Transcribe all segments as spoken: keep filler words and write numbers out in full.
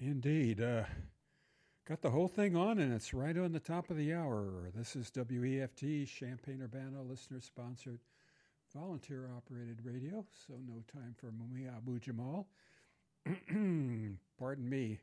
Indeed. Uh, got the whole thing on, and it's right on the top of the hour. This is W E F T, Champaign-Urbana, listener-sponsored, volunteer-operated radio, so no time for Mumia Abu Jamal. Pardon me.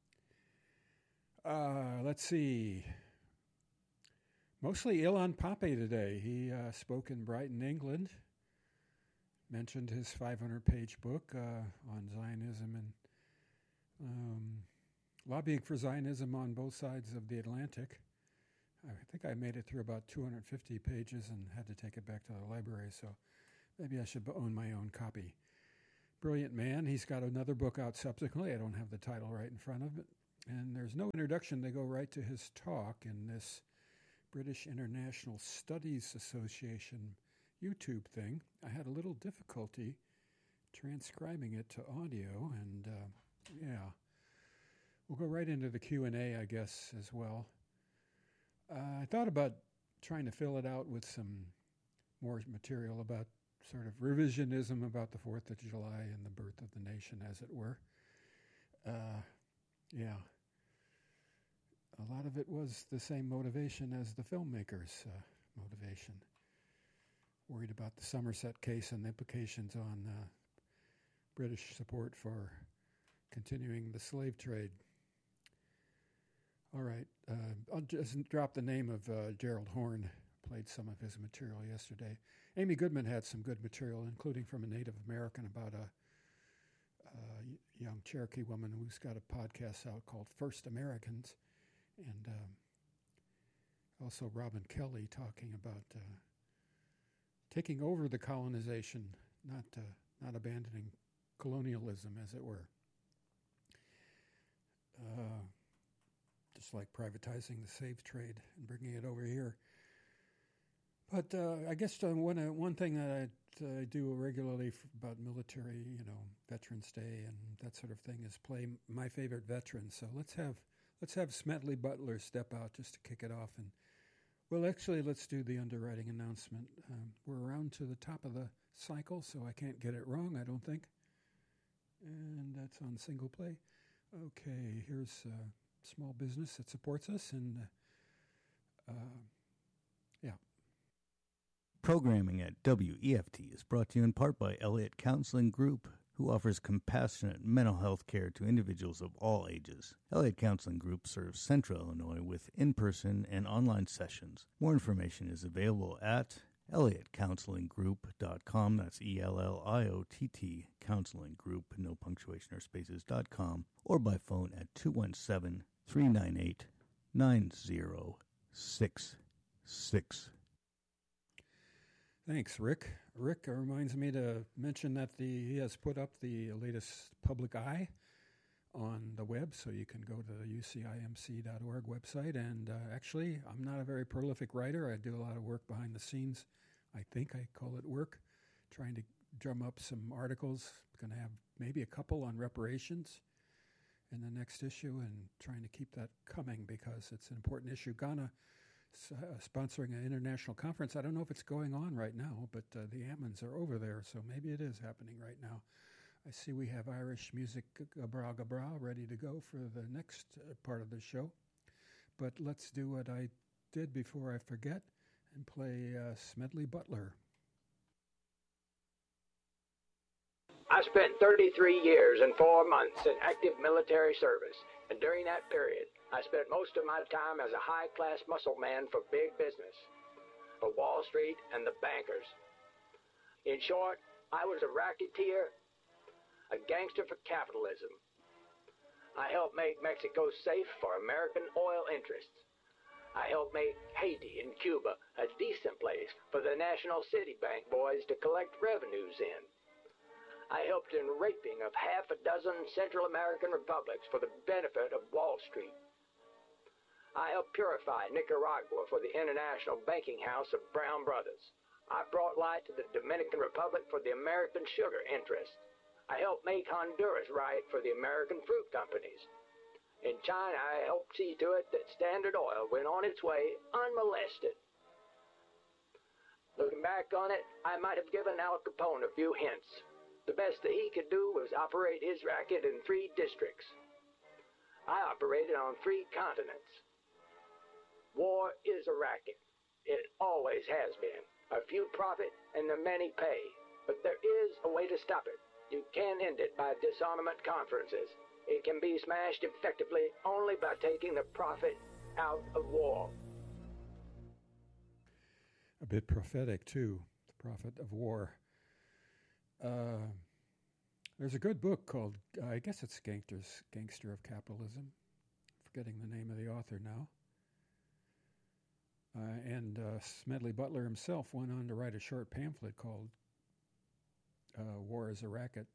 Uh, let's see. Mostly Ilan Pape today. He uh, spoke in Brighton, England, mentioned his five hundred page book uh, on Zionism and um, lobbying for Zionism on both sides of the Atlantic. I think I made it through about two hundred fifty pages and had to take it back to the library, so maybe I should own my own copy. Brilliant man. He's got another book out subsequently. I don't have the title right in front of it. And there's no introduction. They go right to his talk in this British International Studies Association YouTube thing. I had a little difficulty transcribing it to audio, and uh, yeah. We'll go right into the Q and A, I guess, as well. Uh, I thought about trying to fill it out with some more material about sort of revisionism about the fourth of July and the birth of the nation, as it were. Uh, yeah. A lot of it was the same motivation as the filmmakers' uh, motivation. Worried about the Somerset case and the implications on uh, British support for continuing the slave trade. All right. Uh, I'll just drop the name of uh, Gerald Horne. Played some of his material yesterday. Amy Goodman had some good material, including from a Native American about a, a young Cherokee woman who's got a podcast out called First Americans. And um, also Robin Kelly talking about uh, taking over the colonization, not uh, not abandoning colonialism, as it were. Uh, just like privatizing the slave trade and bringing it over here. But uh, I guess uh, one uh, one thing that I, uh, I do regularly f- about military, you know, Veterans Day and that sort of thing, is play my favorite veterans. So let's have let's have Smedley Butler step out just to kick it off. And well, actually, let's do the underwriting announcement. Um, we're around to the top of the cycle, so I can't get it wrong, I don't think. And that's on single play. Okay, here's a small business that supports us, and uh, yeah. Programming at W E F T is brought to you in part by Elliott Counseling Group, who offers compassionate mental health care to individuals of all ages. Elliott Counseling Group serves Central Illinois with in-person and online sessions. More information is available at elliott counseling group dot com. That's E L L I O T T, Counseling Group, no punctuation or spaces, dot com, or by phone at two one seven, three nine eight, nine zero six six. Thanks, Rick. Rick reminds me to mention that the he has put up the latest Public Eye on the web, so you can go to the U C I M C dot org website. And uh, actually, I'm not a very prolific writer. I do a lot of work behind the scenes. I think I call it work, trying to drum up some articles. Going to have maybe a couple on reparations in the next issue, and trying to keep that coming because it's an important issue. Ghana Uh, sponsoring an international conference. I don't know if it's going on right now, but uh, the Ammons are over there, so maybe it is happening right now. I see we have Irish music, Gabra Gabra, ready to go for the next uh, part of the show. But let's do what I did before I forget and play uh, Smedley Butler. I spent thirty-three years and four months in active military service, and during that period, I spent most of my time as a high-class muscle man for big business, for Wall Street and the bankers. In short, I was a racketeer, a gangster for capitalism. I helped make Mexico safe for American oil interests. I helped make Haiti and Cuba a decent place for the National City Bank boys to collect revenues in. I helped in raping of half a dozen Central American republics for the benefit of Wall Street. I helped purify Nicaragua for the international banking house of Brown Brothers. I brought light to the Dominican Republic for the American sugar interests. I helped make Honduras right for the American fruit companies. In China, I helped see to it that Standard Oil went on its way unmolested. Looking back on it, I might have given Al Capone a few hints. The best that he could do was operate his racket in three districts. I operated on three continents. War is a racket. It always has been. A few profit and the many pay. But there is a way to stop it. You can end it by disarmament conferences. It can be smashed effectively only by taking the profit out of war. A bit prophetic, too, the prophet of war. Uh, there's a good book called, uh, I guess it's Gangsters, Gangster of Capitalism. Forgetting the name of the author now. Uh, and uh, Smedley Butler himself went on to write a short pamphlet called uh, War is a Racket.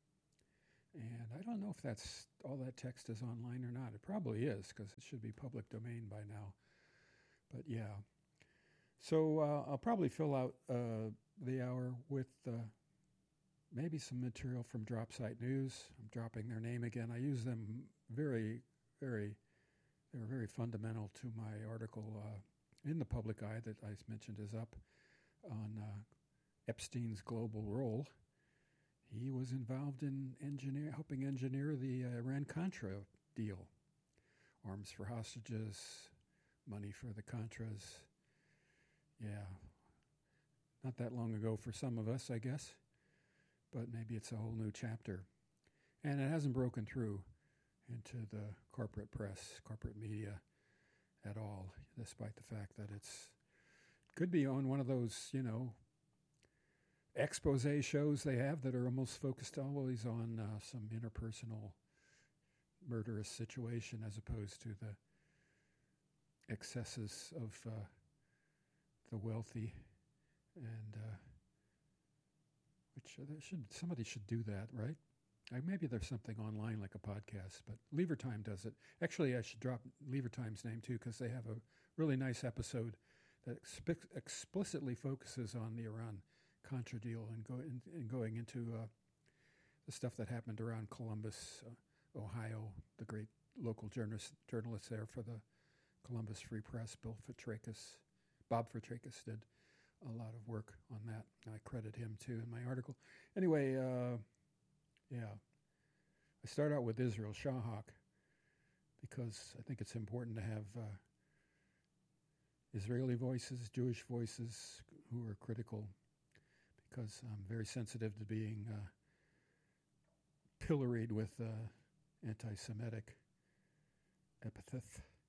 And I don't know if that's all that text is online or not. It probably is, because it should be public domain by now. But yeah. So uh, I'll probably fill out uh, the hour with uh, maybe some material from Dropsite News. I'm dropping their name again. I use them very, very, they're very fundamental to my article uh, in the Public Eye that I mentioned is up on uh, Epstein's global role. He was involved in engineer, helping engineer the uh, Iran-Contra deal. Arms for hostages, money for the Contras. Yeah, not that long ago for some of us, I guess, but maybe it's a whole new chapter. And it hasn't broken through into the corporate press, corporate media at all, despite the fact that it's could be on one of those, you know, expose shows they have that are almost focused always on uh, some interpersonal murderous situation as opposed to the excesses of uh, the wealthy, and uh, which uh, there should somebody should do that, right? Uh, maybe there's something online like a podcast, but Lever Time does it. Actually, I should drop Lever Time's name too, because they have a really nice episode that exp- explicitly focuses on the Iran-Contra deal and, go in, and going into uh, the stuff that happened around Columbus, uh, Ohio, the great local journalist, journalist there for the Columbus Free Press, Bill Fitrakis. Bob Fitrakis did a lot of work on that. I credit him, too, in my article. Anyway, uh, yeah, I start out with Israel Shahak because I think it's important to have uh, Israeli voices, Jewish voices who are critical, because I'm very sensitive to being uh, pilloried with uh, anti-Semitic epithet.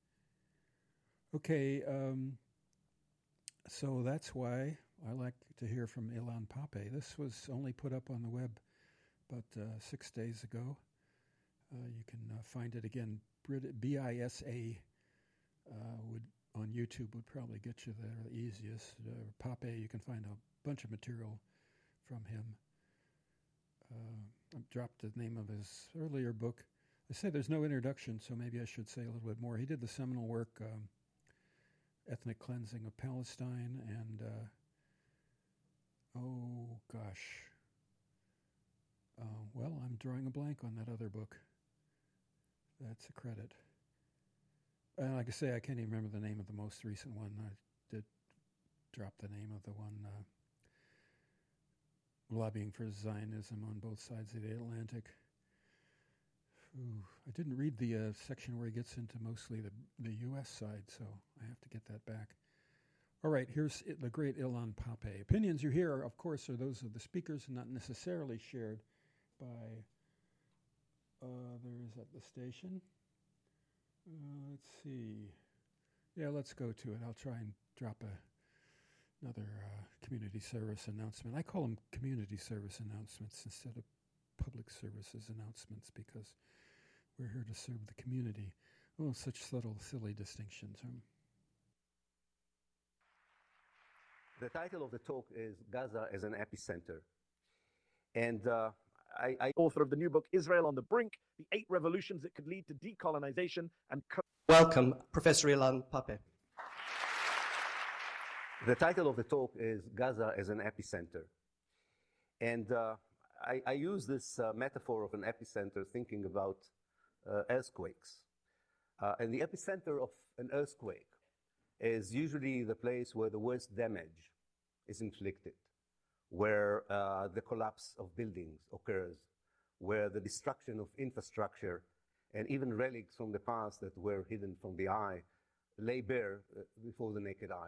Okay, um... So that's why I like to hear from Ilan Pappé. This was only put up on the web about uh, six days ago. Uh, you can uh, find it again. B I S A uh, would on YouTube would probably get you there the easiest. Uh, Pappé, you can find a bunch of material from him. Uh, I dropped the name of his earlier book. I say there's no introduction, so maybe I should say a little bit more. He did the seminal work, um, Ethnic Cleansing of Palestine, and, uh, oh, gosh. Uh, well, I'm drawing a blank on that other book. That's a credit. And like I say, I can't even remember the name of the most recent one. I did drop the name of the one, uh, Lobbying for Zionism on Both Sides of the Atlantic. Ooh, I didn't read the uh, section where he gets into mostly the, the U S side, so I have to get that back. All right, here's it, the great Ilan Pappé. Opinions you hear, of course, are those of the speakers and not necessarily shared by others at the station. Uh, let's see. Yeah, let's go to it. I'll try and drop a, another uh, community service announcement. I call them community service announcements instead of public services announcements because we're here to serve the community. Oh, such subtle, silly distinctions. Huh? The title of the talk is Gaza as an Epicenter. And uh, I, I, author of the new book, Israel on the Brink, The Eight Revolutions That Could Lead to Decolonization and... Co- Welcome, Professor Ilan Pappé. The title of the talk is Gaza as an Epicenter. And uh, I, I use this uh, metaphor of an epicenter thinking about uh, earthquakes. Uh, and the epicenter of an earthquake is usually the place where the worst damage is inflicted, where uh, the collapse of buildings occurs, where the destruction of infrastructure and even relics from the past that were hidden from the eye lay bare uh, before the naked eye.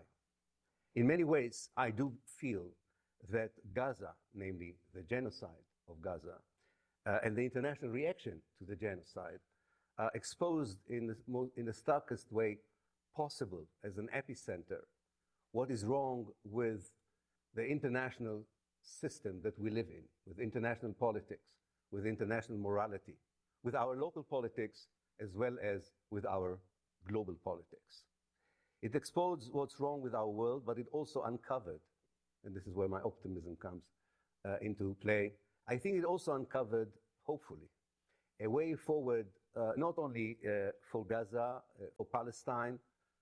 In many ways, I do feel that Gaza, namely the genocide of Gaza, uh, and the international reaction to the genocide, uh, exposed in the, most, in the starkest way possible as an epicenter what is wrong with the international system that we live in, with international politics, with international morality, with our local politics, as well as with our global politics. It exposed what's wrong with our world, but it also uncovered, and this is where my optimism comes uh, into play, I think it also uncovered, hopefully, a way forward, uh, not only uh, for Gaza, uh, for Palestine,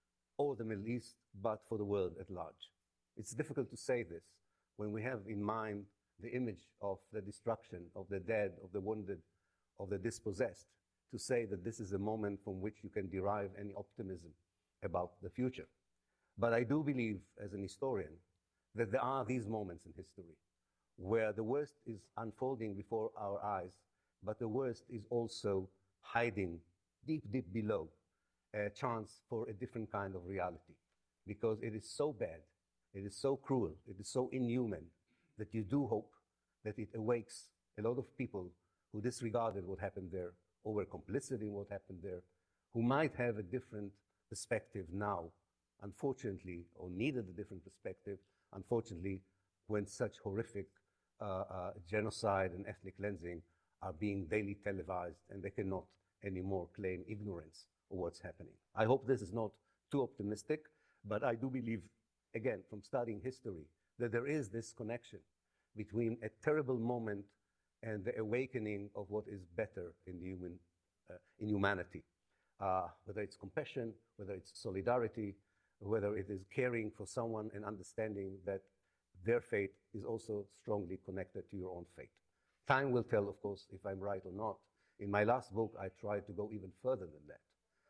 or the Middle East, but for the world at large. It's difficult to say this when we have in mind the image of the destruction, of the dead, of the wounded, of the dispossessed, to say that this is a moment from which you can derive any optimism about the future. But I do believe, as an historian, that there are these moments in history where the worst is unfolding before our eyes, but the worst is also hiding deep, deep below a chance for a different kind of reality, because it is so bad, it is so cruel, it is so inhuman, that you do hope that it awakes a lot of people who disregarded what happened there, or were complicit in what happened there, who might have a different perspective now, unfortunately, or needed a different perspective, unfortunately, when such horrific uh, uh, genocide and ethnic cleansing are being daily televised, and they cannot anymore claim ignorance of what's happening. I hope this is not too optimistic, but I do believe, again, from studying history, that there is this connection between a terrible moment and the awakening of what is better in the human, uh, in humanity. Uh, whether it's compassion, whether it's solidarity, whether it is caring for someone and understanding that their fate is also strongly connected to your own fate. Time will tell, of course, if I'm right or not. In my last book, I tried to go even further than that.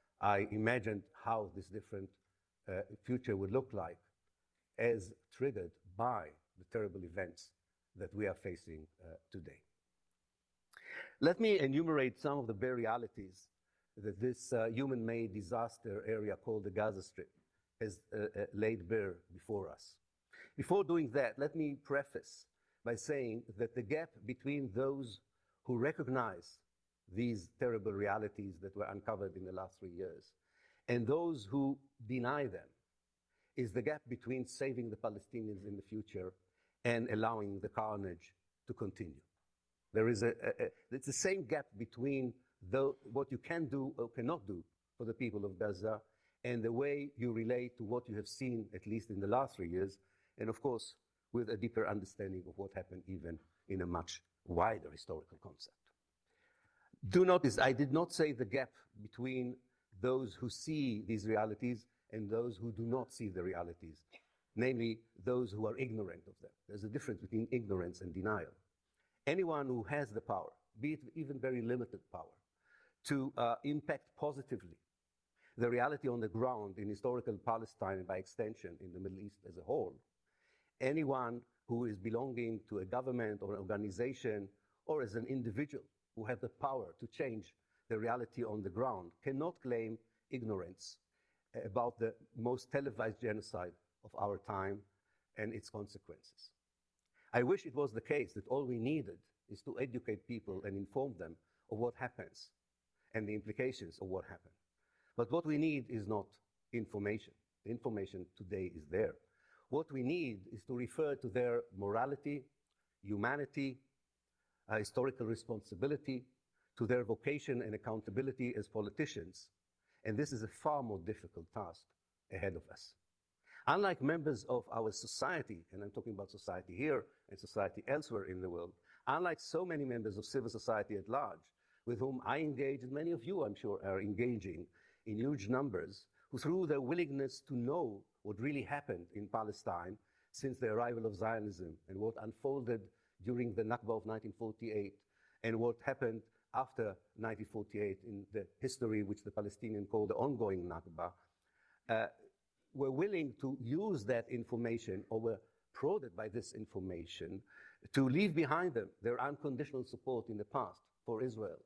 I imagined how this different uh, future would look like as triggered by the terrible events that we are facing uh, today. Let me enumerate some of the bare realities that this uh, human-made disaster area called the Gaza Strip has uh, uh, laid bare before us. Before doing that, let me preface by saying that the gap between those who recognize these terrible realities that were uncovered in the last three years and those who deny them is the gap between saving the Palestinians in the future and allowing the carnage to continue. There is a, a, a it's the same gap between the, what you can do or cannot do for the people of Gaza and the way you relate to what you have seen, at least in the last three years, and of course, with a deeper understanding of what happened even in a much wider historical concept. Do notice, I did not say the gap between those who see these realities and those who do not see the realities, namely those who are ignorant of them. There's a difference between ignorance and denial. Anyone who has the power, be it even very limited power, to uh, impact positively the reality on the ground in historical Palestine and by extension in the Middle East as a whole, anyone who is belonging to a government or an organization or as an individual who have the power to change the reality on the ground cannot claim ignorance about the most televised genocide of our time and its consequences. I wish it was the case that all we needed is to educate people and inform them of what happens and the implications of what happened. But what we need is not information. The information today is there. What we need is to refer to their morality, humanity, uh, historical responsibility, to their vocation and accountability as politicians. And this is a far more difficult task ahead of us. Unlike members of our society, and I'm talking about society here and society elsewhere in the world, unlike so many members of civil society at large, with whom I engage, and many of you, I'm sure, are engaging in huge numbers, who through their willingness to know what really happened in Palestine since the arrival of Zionism and what unfolded during the Nakba of nineteen forty-eight and what happened after nineteen forty-eight in the history which the Palestinians call the ongoing Nakba, uh, were willing to use that information or were prodded by this information to leave behind them their unconditional support in the past for Israel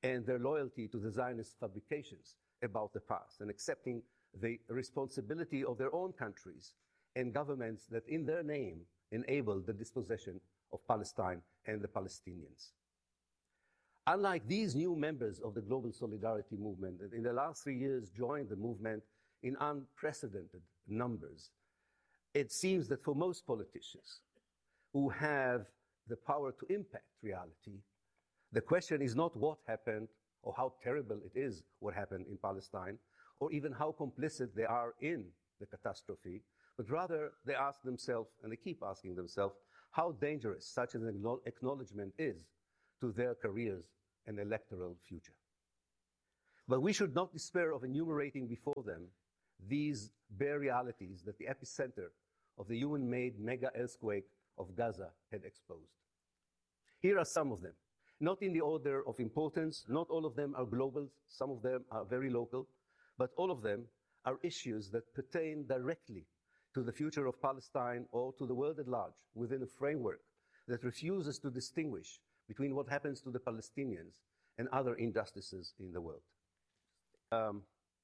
and their loyalty to the Zionist fabrications about the past, and accepting the responsibility of their own countries and governments that in their name enabled the dispossession of Palestine and the Palestinians. Unlike these new members of the global solidarity movement that in the last three years joined the movement in unprecedented numbers, it seems that for most politicians who have the power to impact reality, the question is not what happened or how terrible it is what happened in Palestine, or even how complicit they are in the catastrophe, but rather they ask themselves, and they keep asking themselves, how dangerous such an acknowledgement is to their careers and electoral future. But we should not despair of enumerating before them these bare realities that the epicenter of the human-made mega earthquake of Gaza had exposed. Here are some of them, not in the order of importance. Not all of them are global. Some of them are very local, but all of them are issues that pertain directly to the future of Palestine or to the world at large within a framework that refuses to distinguish between what happens to the Palestinians and other injustices in the world. Um,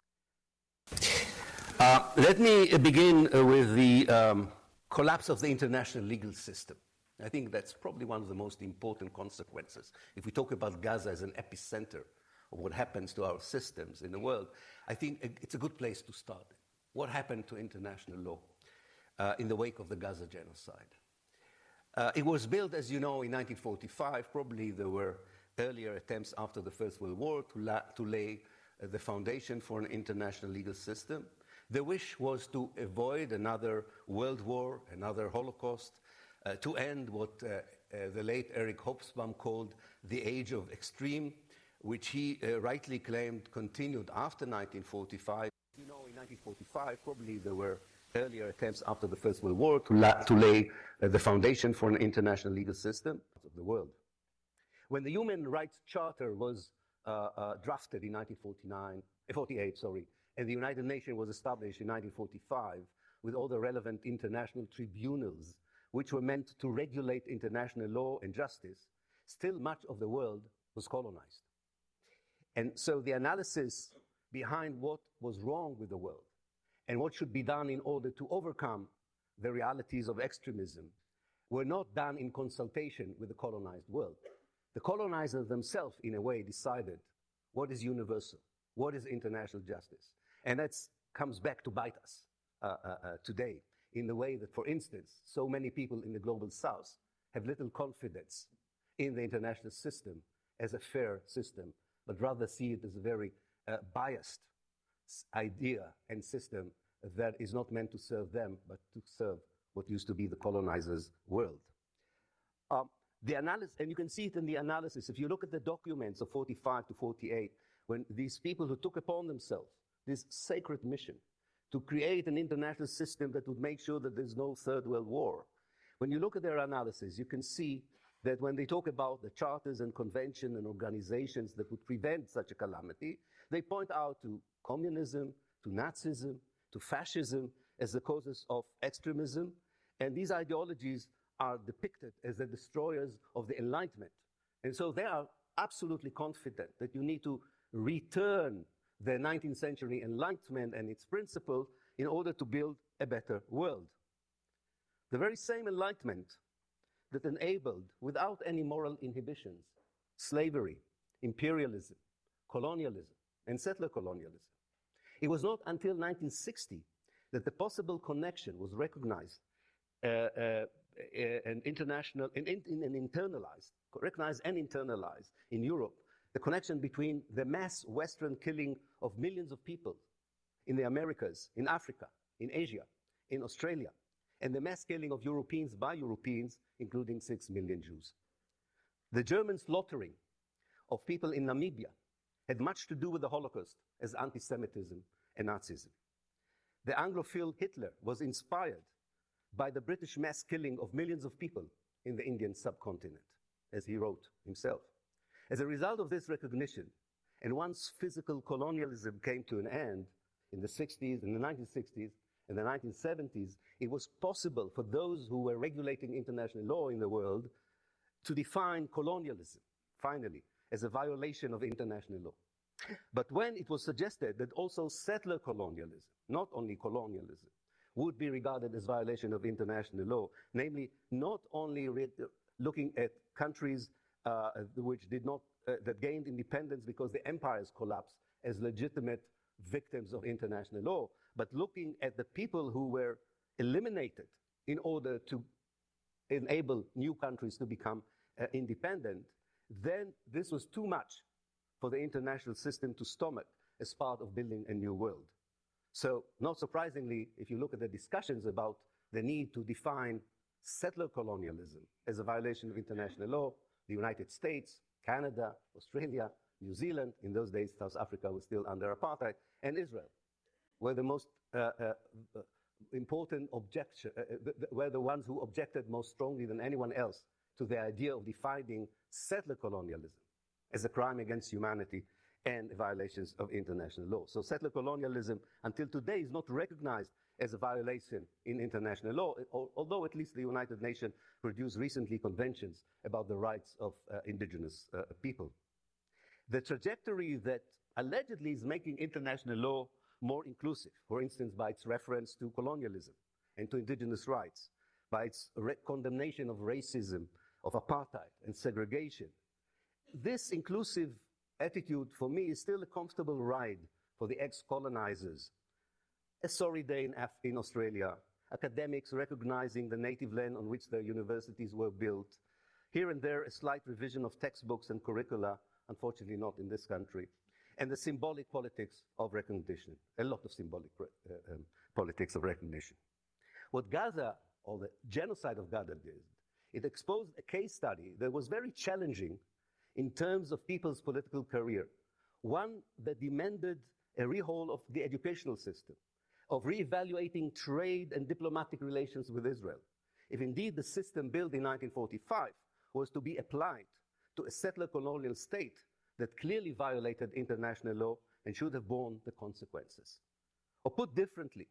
uh, let me begin uh, with the um, collapse of the international legal system. I think that's probably one of the most important consequences. If we talk about Gaza as an epicenter of what happens to our systems in the world, I think it's a good place to start. What happened to international law uh, in the wake of the Gaza genocide? Uh, it was built, as you know, in nineteen forty-five. Probably there were earlier attempts after the First World War to, la- to lay uh, the foundation for an international legal system. The wish was to avoid another world war, another Holocaust, uh, to end what uh, uh, the late Eric Hobsbawm called the age of extreme, which he uh, rightly claimed continued after nineteen forty-five. You know, in nineteen forty-five, probably there were earlier attempts after the First World War to, la- to lay uh, the foundation for an international legal system of the world. When the Human Rights Charter was uh, uh, drafted in nineteen forty-nine, forty-eight, sorry, and the United Nations was established in nineteen forty-five with all the relevant international tribunals which were meant to regulate international law and justice, still much of the world was colonized. And so the analysis behind what was wrong with the world and what should be done in order to overcome the realities of extremism were not done in consultation with the colonized world. The colonizers themselves, in a way, decided what is universal, what is international justice. And that comes back to bite us uh, uh, uh, today in the way that, for instance, so many people in the global south have little confidence in the international system as a fair system, but rather see it as a very uh, biased idea and system that is not meant to serve them, but to serve what used to be the colonizers' world. Um, the analysis, and you can see it in the analysis, if you look at the documents of forty-five to forty-eight, when these people who took upon themselves this sacred mission to create an international system that would make sure that there's no third world war, when you look at their analysis, you can see that when they talk about the charters and conventions and organizations that would prevent such a calamity, they point out to communism, to Nazism, to fascism as the causes of extremism. And these ideologies are depicted as the destroyers of the Enlightenment. And so they are absolutely confident that you need to return the nineteenth century Enlightenment and its principles in order to build a better world. The very same Enlightenment that enabled, without any moral inhibitions, slavery, imperialism, colonialism, and settler colonialism. It was not until nineteen sixty that the possible connection was recognized uh, uh, and international and, and, and internalized, recognized and internalized in Europe, the connection between the mass Western killing of millions of people in the Americas, in Africa, in Asia, in Australia, and the mass killing of Europeans by Europeans, including six million Jews. The German slaughtering of people in Namibia had much to do with the Holocaust as anti-Semitism and Nazism. The Anglophile Hitler was inspired by the British mass killing of millions of people in the Indian subcontinent, as he wrote himself. As a result of this recognition, and once physical colonialism came to an end in the sixties, in the nineteen sixties, in the nineteen seventies, it was possible for those who were regulating international law in the world to define colonialism, finally, as a violation of international law. But when it was suggested that also settler colonialism, not only colonialism, would be regarded as violation of international law, namely not only re- looking at countries uh, which did not, uh, that gained independence because the empires collapsed as legitimate victims of international law, but looking at the people who were eliminated in order to enable new countries to become uh, independent, then this was too much for the international system to stomach as part of building a new world. So, not surprisingly, if you look at the discussions about the need to define settler colonialism as a violation of international law, the United States, Canada, Australia, New Zealand, in those days South Africa was still under apartheid, and Israel were the most uh, uh, uh, important objection, uh, the, the, were the ones who objected most strongly than anyone else to the idea of defining settler colonialism as a crime against humanity and violations of international law. So settler colonialism, until today, is not recognized as a violation in international law, although at least the United Nations produced recently conventions about the rights of uh, indigenous uh, people. The trajectory that allegedly is making international law more inclusive, for instance, by its reference to colonialism and to indigenous rights, by its re- condemnation of racism, of apartheid and segregation. This inclusive attitude, for me, is still a comfortable ride for the ex-colonizers. A sorry day in, Af- in Australia, academics recognizing the native land on which their universities were built, here and there a slight revision of textbooks and curricula, unfortunately not in this country, and the symbolic politics of recognition, a lot of symbolic uh, um, politics of recognition. What Gaza, or the genocide of Gaza did, it exposed a case study that was very challenging in terms of people's political career, one that demanded a rehaul of the educational system, of reevaluating trade and diplomatic relations with Israel. If indeed the system built in nineteen forty-five was to be applied to a settler colonial state that clearly violated international law and should have borne the consequences. Or put differently,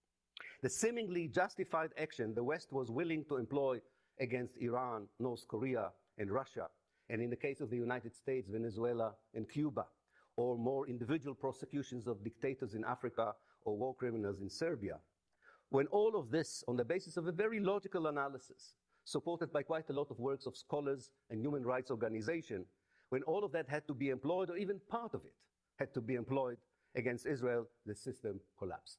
the seemingly justified action the West was willing to employ against Iran, North Korea, and Russia, and in the case of the United States, Venezuela, and Cuba, or more individual prosecutions of dictators in Africa or war criminals in Serbia. When all of this, on the basis of a very logical analysis, supported by quite a lot of works of scholars and human rights organizations, when all of that had to be employed, or even part of it had to be employed against Israel, the system collapsed.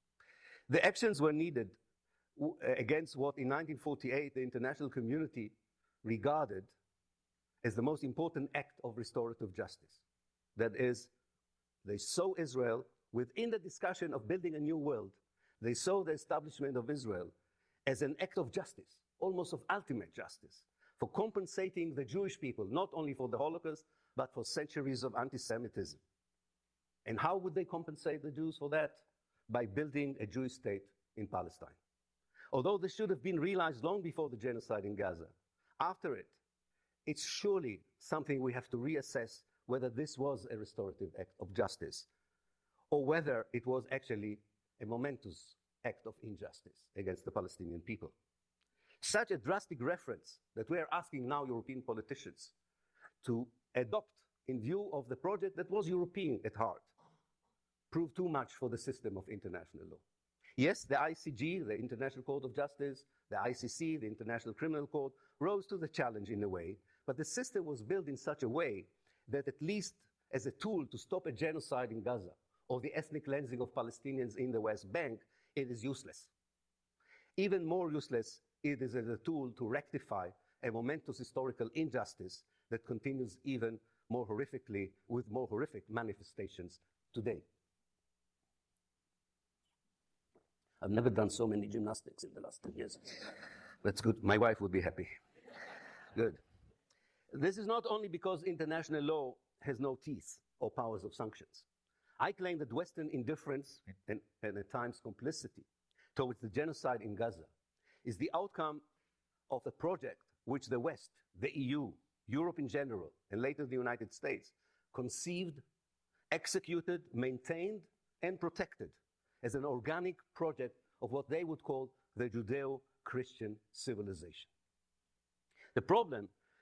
The actions were needed against what in nineteen forty-eight the international community regarded as the most important act of restorative justice. That is, they saw Israel, within the discussion of building a new world, they saw the establishment of Israel as an act of justice, almost of ultimate justice, for compensating the Jewish people, not only for the Holocaust, but for centuries of anti-Semitism. And how would they compensate the Jews for that? By building a Jewish state in Palestine. Although this should have been realized long before the genocide in Gaza, after it, it's surely something we have to reassess whether this was a restorative act of justice or whether it was actually a momentous act of injustice against the Palestinian people. Such a drastic reference that we are asking now European politicians to adopt in view of the project that was European at heart proved too much for the system of international law. Yes, the I C G, the International Court of Justice, the I C C, the International Criminal Court, rose to the challenge in a way, but the system was built in such a way that at least as a tool to stop a genocide in Gaza or the ethnic cleansing of Palestinians in the West Bank, it is useless. Even more useless, it is as a tool to rectify a momentous historical injustice that continues even more horrifically with more horrific manifestations today. I've never done so many gymnastics in the last ten years. That's good. My wife would be happy. Good. This is not only because international law has no teeth or powers of sanctions. I claim that Western indifference and, and at times complicity towards the genocide in Gaza is the outcome of a project which the West, the E U, Europe in general, and later the United States, conceived, executed, maintained, and protected as an organic project of what they would call the Judeo-Christian civilization. The problem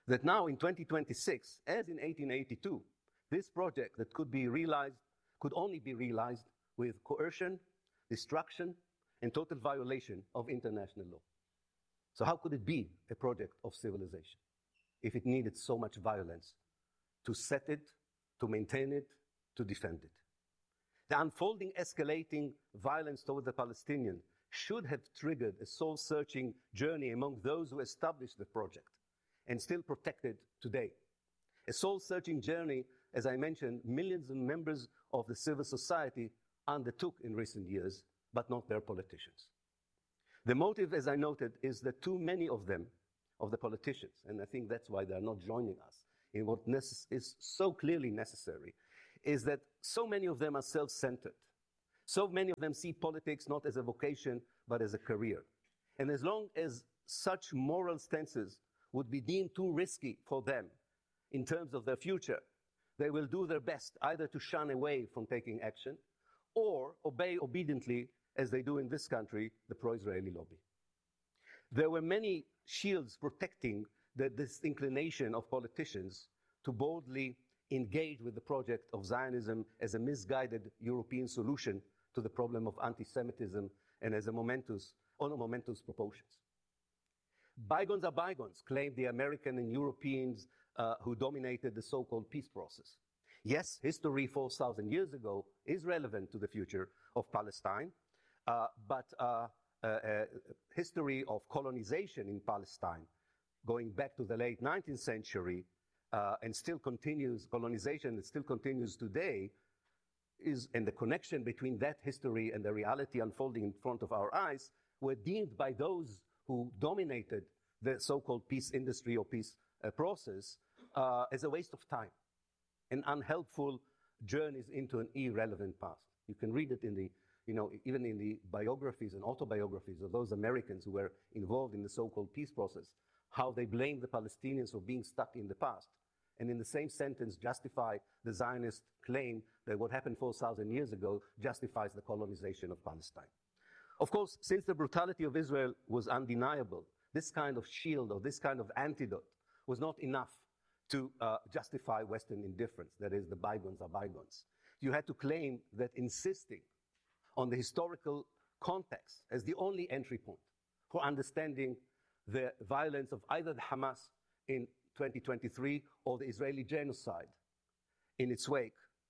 that now in twenty twenty-six, as in eighteen eighty-two, this project that could be realized, could only be realized with coercion, destruction, and total violation of international law. So how could it be a project of civilization if it needed so much violence to set it, to maintain it, to defend it? The unfolding, escalating violence toward the Palestinians should have triggered a soul-searching journey among those who established the project and still protect it today. A soul-searching journey, as I mentioned, millions of members of the civil society undertook in recent years, but not their politicians. The motive, as I noted, is that too many of them, of the politicians, and I think that's why they're not joining us in what necess- is so clearly necessary, is that so many of them are self-centered. So many of them see politics not as a vocation, but as a career. And as long as such moral stances would be deemed too risky for them in terms of their future, they will do their best either to shun away from taking action or obey obediently, as they do in this country, the pro-Israeli lobby. There were many shields protecting the, this inclination of politicians to boldly engage with the project of Zionism as a misguided European solution to the problem of anti-Semitism and as a momentous, on a momentous proportions. Bygones are bygones, claimed the American and Europeans uh, who dominated the so-called peace process. Yes, history four thousand years ago is relevant to the future of Palestine, uh, but uh, uh, uh, history of colonization in Palestine, going back to the late nineteenth century, uh, and still continues, colonization that still continues today, is, and the connection between that history and the reality unfolding in front of our eyes, were deemed by those who dominated the so-called peace industry or peace uh, process uh, as a waste of time and unhelpful journeys into an irrelevant past. You can read it in the, you know, even in the biographies and autobiographies of those Americans who were involved in the so-called peace process, how they blame the Palestinians for being stuck in the past. And in the same sentence justify the Zionist claim that what happened four thousand years ago justifies the colonization of Palestine. Of course, since the brutality of Israel was undeniable, this kind of shield or this kind of antidote was not enough to uh, justify Western indifference, that is, the bygones are bygones. You had to claim that insisting on the historical context as the only entry point for understanding the violence of either the Hamas in twenty twenty-three or the Israeli genocide in its wake,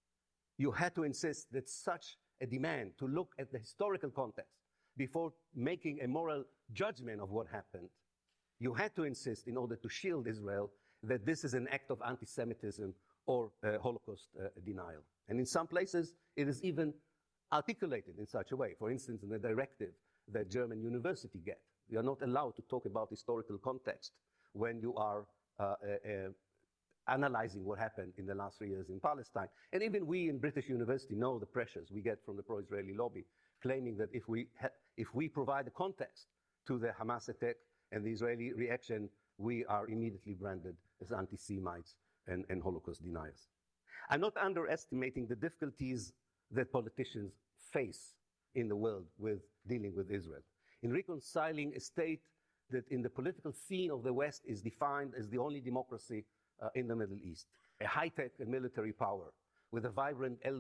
you had to insist that such a demand to look at the historical context before making a moral judgment of what happened, you had to insist in order to shield Israel that this is an act of anti-Semitism or uh, Holocaust uh, denial. And in some places, it is even articulated in such a way. For instance, in the directive that German universities get, you are not allowed to talk about historical context when you are uh, uh, uh, analyzing what happened in the last three years in Palestine. And even we in British University know the pressures we get from the pro-Israeli lobby, claiming that if we, ha- if we provide a context to the Hamas attack and the Israeli reaction, we are immediately branded as anti-Semites and, and Holocaust deniers. I'm not underestimating the difficulties that politicians face in the world with dealing with Israel, in reconciling a state that in the political scene of the West is defined as the only democracy uh, in the Middle East, a high-tech and military power with a vibrant L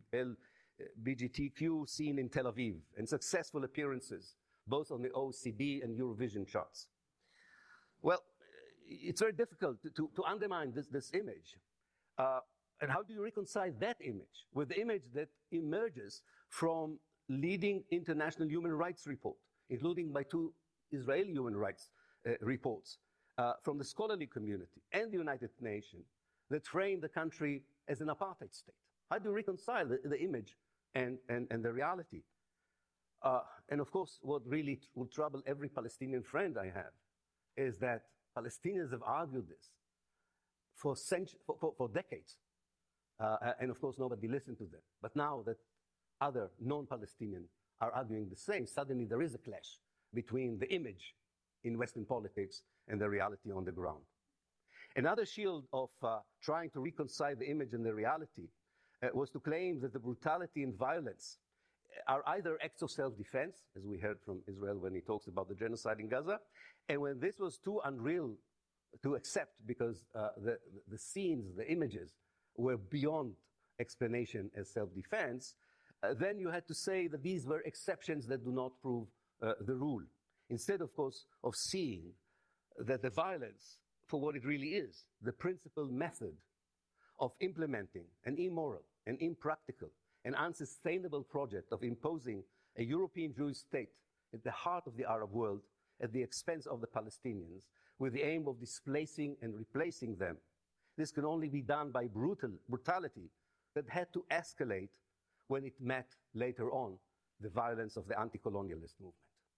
G B T Q scene in Tel Aviv and successful appearances both on the O E C D and Eurovision charts. Well, it's very difficult to, to, to undermine this, this image. Uh, and how do you reconcile that image with the image that emerges from leading international human rights report, including by two Israeli human rights uh, reports uh, from the scholarly community and the United Nations that frame the country as an apartheid state? How do you reconcile the, the image and, and, and the reality? Uh, and of course, what really t- will trouble every Palestinian friend I have is that Palestinians have argued this for, cent- for, for, for decades. Uh, and of course, nobody listened to them. But now that other non-Palestinians are arguing the same, suddenly there is a clash between the image in Western politics and the reality on the ground. Another shield of uh, trying to reconcile the image and the reality uh, was to claim that the brutality and violence are either acts of self-defense, as we heard from Israel when he talks about the genocide in Gaza, and when this was too unreal to accept because uh, the, the scenes, the images were beyond explanation as self-defense, uh, then you had to say that these were exceptions that do not prove uh, the rule. Instead, of course, of seeing that the violence for what it really is, the principal method of implementing an immoral, an impractical, an unsustainable project of imposing a European Jewish state at the heart of the Arab world at the expense of the Palestinians, with the aim of displacing and replacing them. This can only be done by brutal brutality that had to escalate when it met later on the violence of the anti-colonialist movement.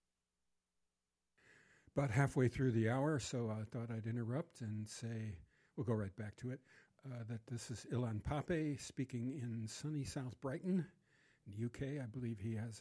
About halfway through the hour, so I thought I'd interrupt and say, we'll go right back to it, uh, that this is Ilan Pappé speaking in sunny South Brighton, in the U K. I believe he has